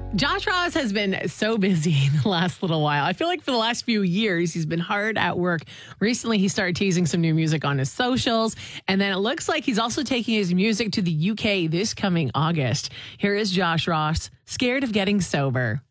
Josh Ross has been so busy in the last little while. I feel like for the last few years, he's been hard at work. Recently, he started teasing some new music on his socials. And then it looks like he's also taking his music to the UK this coming August. Here is Josh Ross, Scared of Getting Sober.